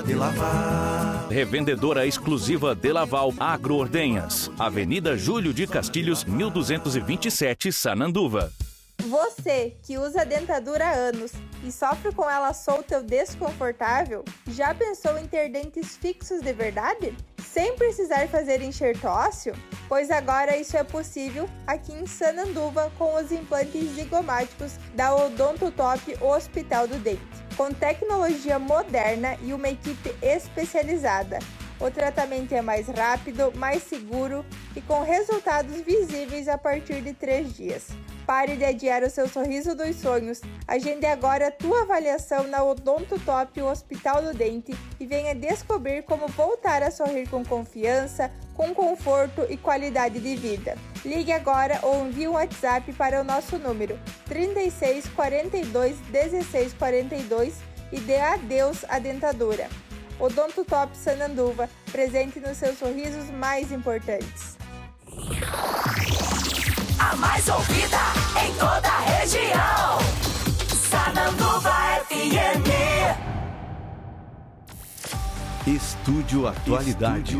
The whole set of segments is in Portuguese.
de lavar. Revendedora exclusiva de Laval Agroordenhas. Avenida Júlio de Castilhos, 1227, Sananduva. Você que usa dentadura há anos e sofre com ela solta ou desconfortável, já pensou em ter dentes fixos de verdade? Sem precisar fazer enxerto ósseo? Pois agora isso é possível aqui em Sananduva com os implantes zigomáticos da Odonto Top Hospital do Dente. Com tecnologia moderna e uma equipe especializada. O tratamento é mais rápido, mais seguro e com resultados visíveis a partir de 3 dias. Pare de adiar o seu sorriso dos sonhos. Agende agora a tua avaliação na Odonto Top Hospital do Dente e venha descobrir como voltar a sorrir com confiança, com conforto e qualidade de vida. Ligue agora ou envie um WhatsApp para o nosso número 36 42 16 42 e dê adeus à dentadura. Odonto Top Sananduva, presente nos seus sorrisos mais importantes. A mais ouvida em toda a região. Sananduva FM. Estúdio Atualidades.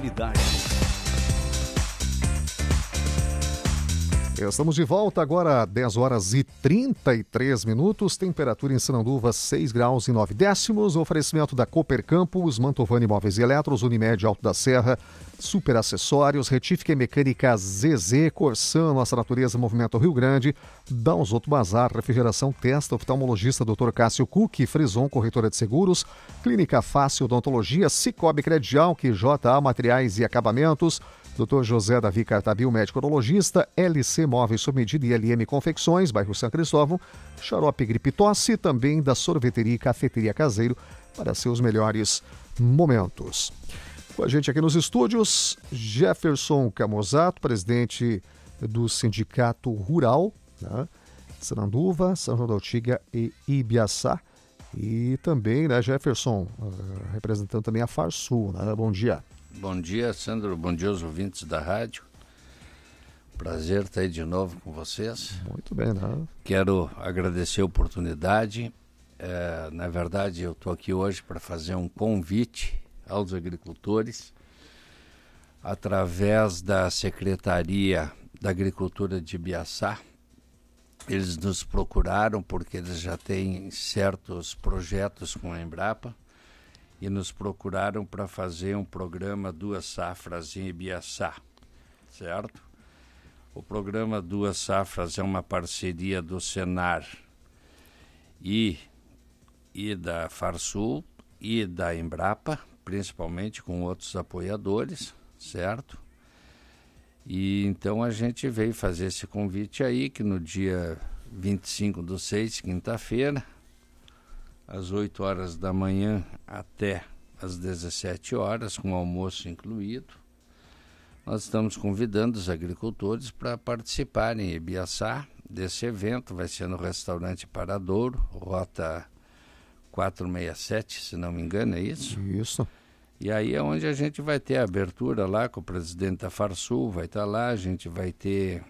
Estamos de volta agora, 10 horas e 33 minutos, temperatura em Sananduva 6 graus e 9 décimos, oferecimento da Cooper Campus, Mantovani Imóveis e Eletros, Unimed Alto da Serra, Super Acessórios, Retífica e Mecânica ZZ, Corsan, Nossa Natureza, Movimento Rio Grande, Dalzoto Bazar, Refrigeração Testa, Oftalmologista Dr. Cássio Cook, Frison, Corretora de Seguros, Clínica Fácil Odontologia, Cicobi Credial, QJA Materiais e Acabamentos, Dr. José Davi Cartabil, médico urologista, LC Móveis sob medida e LM Confecções, bairro São Cristóvão, Xarope Gripe Tosse, também da Sorveteria e Cafeteria Caseiro, para seus melhores momentos. Com a gente aqui nos estúdios, Jefferson Camozato, presidente do Sindicato Rural, né? Sananduva, São João da Ortiga e Ibiaçá. E também, né, Jefferson, representando também a Farsul, né? Bom dia. Bom dia, Sandro. Bom dia aos ouvintes da rádio. Prazer estar aí de novo com vocês. Muito bem, né? Quero agradecer a oportunidade. Na verdade, eu estou aqui hoje para fazer um convite aos agricultores através da Secretaria da Agricultura de Ibiaçá. Eles nos procuraram porque eles já têm certos projetos com a Embrapa e nos procuraram para fazer um programa Duas Safras em Ibiaçá, certo? O programa Duas Safras é uma parceria do Senar e da Farsul e da Embrapa, principalmente com outros apoiadores, certo? E então a gente veio fazer esse convite aí, que no dia 25/6, quinta-feira, às 8 horas da manhã até às 17 horas, com almoço incluído. Nós estamos convidando os agricultores para participarem em Ibiaçá desse evento. Vai ser no restaurante Paradouro, rota 467, se não me engano, é isso? Isso. E aí é onde a gente vai ter a abertura lá com o presidente da Farsul, vai estar lá, a gente vai ter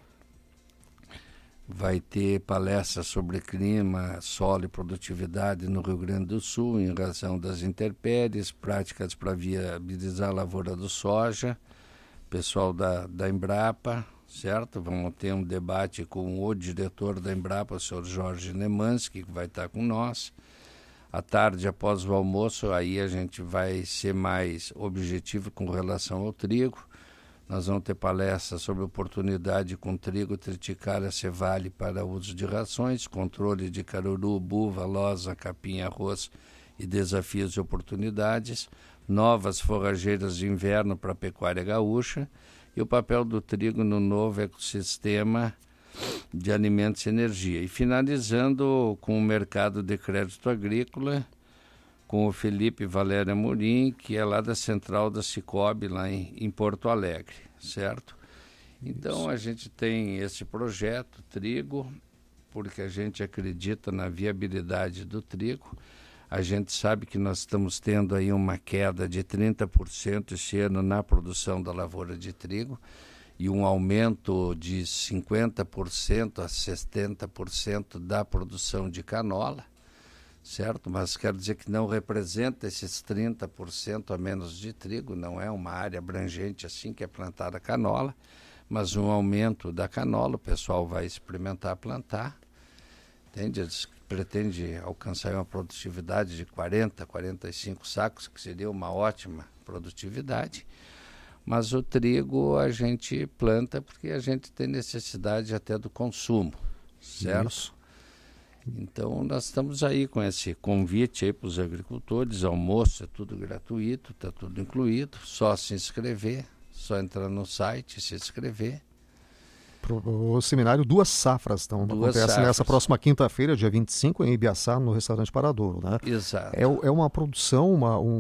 palestras sobre clima, solo e produtividade no Rio Grande do Sul, em razão das intempéries, práticas para viabilizar a lavoura do soja, pessoal da Embrapa, certo? Vamos ter um debate com o diretor da Embrapa, o senhor Jorge Nemanski, que vai estar com nós. À tarde, após o almoço, aí a gente vai ser mais objetivo com relação ao trigo. Nós vamos ter palestras sobre oportunidade com trigo, triticária, cevale para uso de rações, controle de caruru, buva, loza, capim, arroz e desafios e oportunidades, novas forrageiras de inverno para a pecuária gaúcha e o papel do trigo no novo ecossistema de alimentos e energia. E finalizando com o mercado de crédito agrícola, com o Felipe Valério Amorim, que é lá da central da Cicobi, lá em Porto Alegre, certo? Então a gente tem esse projeto, trigo, porque a gente acredita na viabilidade do trigo. A gente sabe que nós estamos tendo aí uma queda de 30% esse ano na produção da lavoura de trigo e um aumento de 50% a 70% da produção de canola, certo? Mas quero dizer que não representa esses 30% a menos de trigo, não é uma área abrangente assim que é plantada canola, mas um aumento da canola, o pessoal vai experimentar plantar, entende? Eles pretendem alcançar uma produtividade de 40, 45 sacos, que seria uma ótima produtividade, mas o trigo a gente planta porque a gente tem necessidade até do consumo, certo? Isso. Então nós estamos aí com esse convite aí para os agricultores, almoço é tudo gratuito, está tudo incluído, só se inscrever, só entrar no site e se inscrever. O seminário Duas Safras, então, acontece nessa próxima quinta-feira, dia 25, em Ibiaçá, no restaurante Paradouro, né? Exato. É uma produção,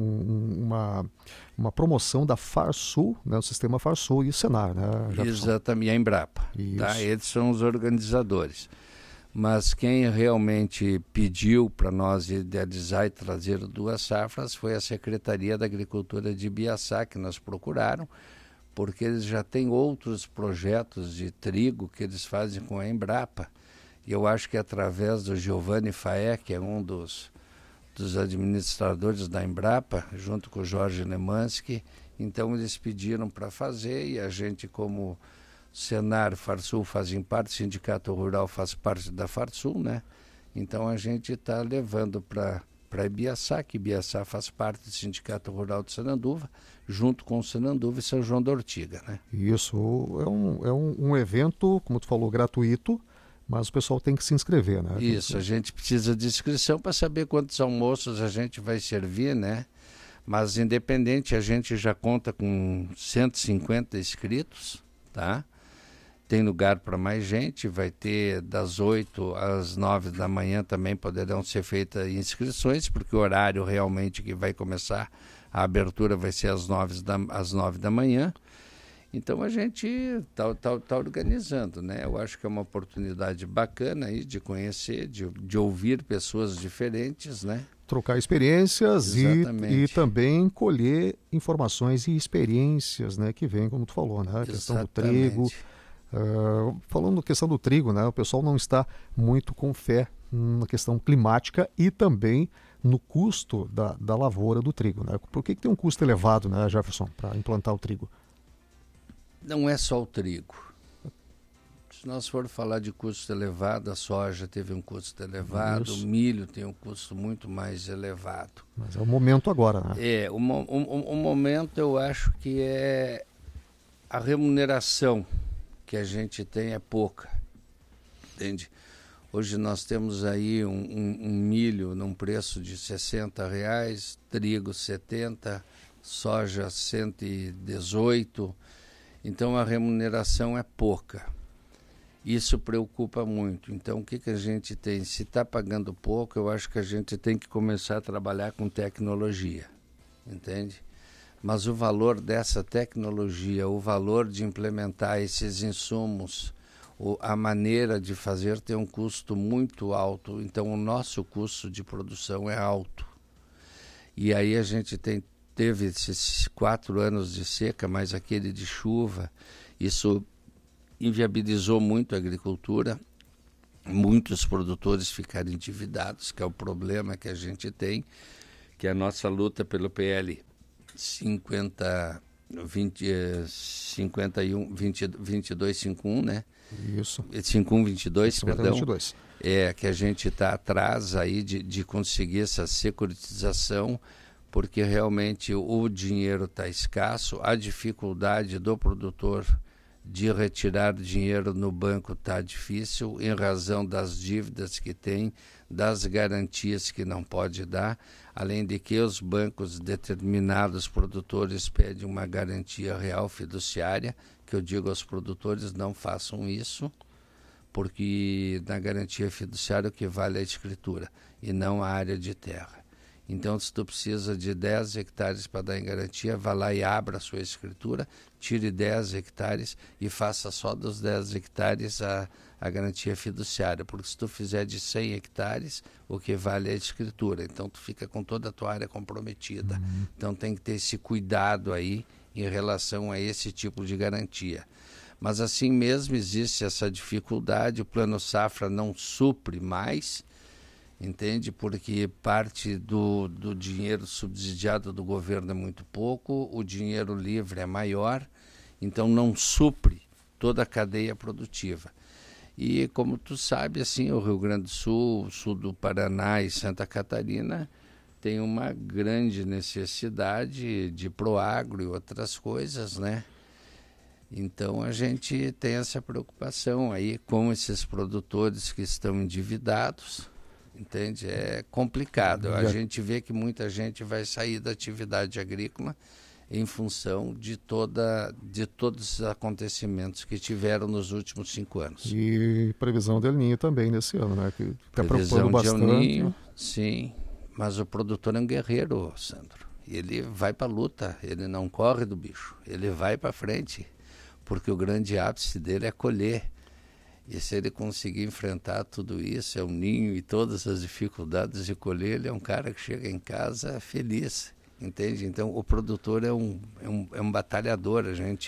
uma promoção da Farsul, né? O sistema Farsul e o Senar, né, Jefferson? Exatamente, e a Embrapa, tá? Eles são os organizadores. Mas quem realmente pediu para nós idealizar e trazer Duas Safras foi a Secretaria da Agricultura de Ibiaçá, que nos procuraram, porque eles já têm outros projetos de trigo que eles fazem com a Embrapa. E eu acho que através do Giovanni Faé, que é um dos administradores da Embrapa, junto com o Jorge Lemansky, então eles pediram para fazer e a gente, como Senar, Farsul fazem parte, Sindicato Rural faz parte da Farsul, né? Então a gente está levando para Ibiaçá, que Ibiaçá faz parte do Sindicato Rural de Sananduva, junto com Sananduva e São João da Ortiga, né? Isso, é um evento, como tu falou, gratuito, mas o pessoal tem que se inscrever, né? Isso, a gente precisa de inscrição para saber quantos almoços a gente vai servir, né? Mas independente, a gente já conta com 150 inscritos, tá? Tem lugar para mais gente, vai ter das 8 às 9 da manhã também poderão ser feitas inscrições, porque o horário realmente que vai começar a abertura vai ser às 9 da manhã. Então a gente tá organizando, né? Eu acho que é uma oportunidade bacana aí de conhecer, de ouvir pessoas diferentes, né? Trocar experiências e também colher informações e experiências, né? Que vem, como tu falou, né? A questão do trigo. Falando da questão do trigo, né? O pessoal não está muito com fé na questão climática e também no custo da lavoura do trigo, né? Por que tem um custo elevado, né, Jefferson, para implantar o trigo? Não é só o trigo. Se nós formos falar de custo elevado, a soja teve um custo elevado, o milho tem um custo muito mais elevado. Mas é o momento agora, né? O momento eu acho que é a remuneração que a gente tem é pouca, entende? Hoje nós temos aí um milho num preço de R$60, trigo 70, soja 118, então a remuneração é pouca. Isso preocupa muito. Então o que a gente tem? Se está pagando pouco, eu acho que a gente tem que começar a trabalhar com tecnologia, entende? Mas o valor dessa tecnologia, o valor de implementar esses insumos, a maneira de fazer tem um custo muito alto. Então o nosso custo de produção é alto. E aí a gente teve esses 4 anos de seca, mais aquele de chuva. Isso inviabilizou muito a agricultura. Muitos produtores ficaram endividados, que é o problema que a gente tem, que é a nossa luta pelo PL 2251, né? Isso. 5122, perdão. 22. Que a gente está atrás aí de conseguir essa securitização, porque realmente o dinheiro está escasso, a dificuldade do produtor de retirar dinheiro no banco está difícil, em razão das dívidas que tem, das garantias que não pode dar, além de que os bancos, determinados produtores, pedem uma garantia real fiduciária, que eu digo aos produtores, não façam isso, porque na garantia fiduciária o que vale é a escritura, e não a área de terra. Então, se tu precisa de 10 hectares para dar em garantia, vá lá e abra a sua escritura, tire 10 hectares e faça só dos 10 hectares a garantia fiduciária, porque se tu fizer de 100 hectares, o que vale é a escritura. Então, tu fica com toda a tua área comprometida. Então, tem que ter esse cuidado aí em relação a esse tipo de garantia. Mas assim mesmo existe essa dificuldade, o Plano Safra não supre mais, entende? Porque parte do dinheiro subsidiado do governo é muito pouco, o dinheiro livre é maior, então não supre toda a cadeia produtiva. E como tu sabe, assim, o Rio Grande do Sul, o sul do Paraná e Santa Catarina tem uma grande necessidade de proagro e outras coisas, né? Então a gente tem essa preocupação aí com esses produtores que estão endividados, entende? É complicado. A gente vê que muita gente vai sair da atividade agrícola em função de todos os acontecimentos que tiveram nos últimos 5 anos. E previsão de El Niño também nesse ano, né? Que está preocupando bastante. El Niño, sim, mas o produtor é um guerreiro, Sandro. Ele vai para a luta, ele não corre do bicho, ele vai para frente, porque o grande ápice dele é colher. E se ele conseguir enfrentar tudo isso, El Niño e todas as dificuldades de colher, ele é um cara que chega em casa feliz. Entende? Então, o produtor é um batalhador.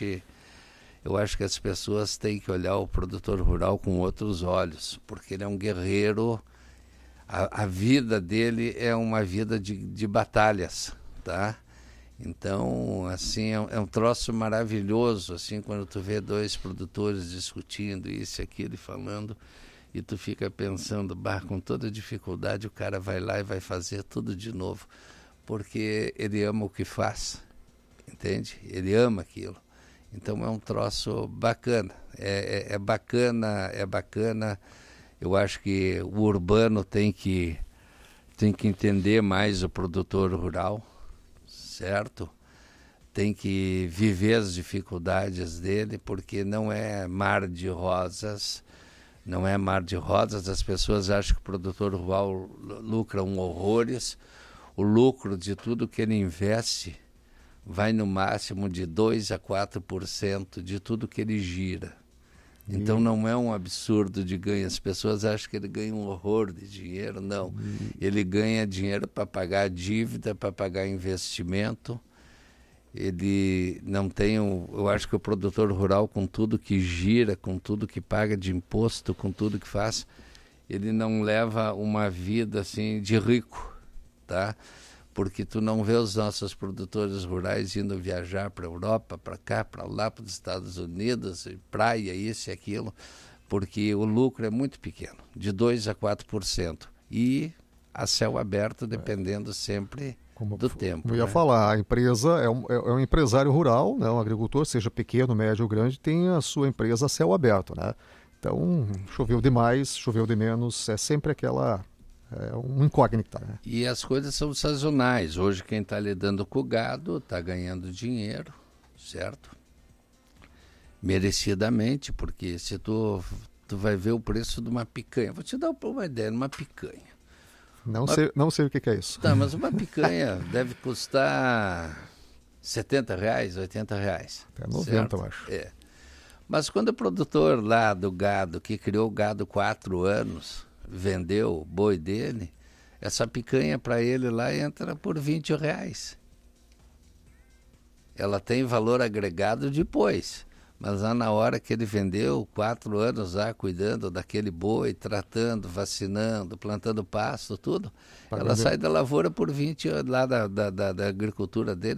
Eu acho que as pessoas têm que olhar o produtor rural com outros olhos, porque ele é um guerreiro. A vida dele é uma vida de batalhas, tá? Então, assim, é um troço maravilhoso, assim, quando tu vê 2 produtores discutindo isso e aquilo e falando, e tu fica pensando, com toda dificuldade o cara vai lá e vai fazer tudo de novo. Porque ele ama o que faz, entende? Ele ama aquilo. Então é um troço bacana. É bacana. Eu acho que o urbano tem que entender mais o produtor rural, certo? Tem que viver as dificuldades dele, porque não é mar de rosas. Não é mar de rosas. As pessoas acham que o produtor rural lucra horrores. O lucro de tudo que ele investe vai no máximo de 2 a 4% de tudo que ele gira. Então não é um absurdo de ganho. As pessoas acham que ele ganha um horror de dinheiro. Não. Ele ganha dinheiro para pagar dívida, para pagar investimento. Ele não tem... Eu acho que o produtor rural, com tudo que gira, com tudo que paga de imposto, com tudo que faz, ele não leva uma vida assim de rico. Tá? Porque tu não vê os nossos produtores rurais indo viajar para a Europa, para cá, para lá, para os Estados Unidos, praia, isso e aquilo, porque o lucro é muito pequeno, de 2 a 4%. E a céu aberto, dependendo sempre do tempo. Eu ia falar, a empresa é um empresário rural, né? Um agricultor, seja pequeno, médio ou grande, tem a sua empresa a céu aberto, né? Então, choveu demais, choveu de menos, é sempre aquela... É um incógnita, né? E as coisas são sazonais. Hoje quem está lidando com o gado está ganhando dinheiro, certo? Merecidamente, porque se tu vai ver o preço de uma picanha. Vou te dar uma ideia, uma picanha. Não sei o que é isso. Tá, mas uma picanha deve custar R$70, R$80. Até 90, certo? eu acho. É. Mas quando o produtor lá do gado, que criou o gado 4 anos... vendeu o boi dele, essa picanha para ele lá entra por R$20. Ela tem valor agregado depois, mas lá na hora que ele vendeu, 4 anos lá cuidando daquele boi, tratando, vacinando, plantando pasto, tudo, ela sai da lavoura por 20 lá da agricultura dele